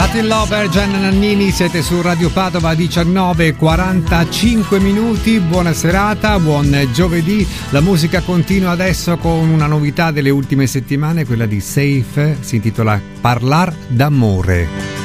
Latin Lover, Gianna Nannini, siete su Radio Padova, 19:45 minuti. Buona serata, buon giovedì. La musica continua adesso con una novità delle ultime settimane, quella di Safe, si intitola Parlar d'amore.